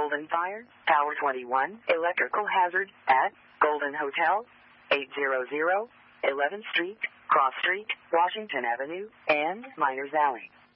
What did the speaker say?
Golden Fire, Tower 21, electrical hazard at Golden Hotel, 800 11th Street, Cross Street, Washington Avenue, and Miners Alley.